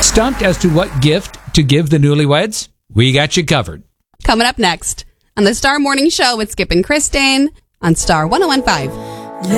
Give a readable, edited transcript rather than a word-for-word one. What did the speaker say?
Stumped as to what gift to give the newlyweds? We got you covered. Coming up next on the Star Morning Show with Skip and Christine on Star 101.5.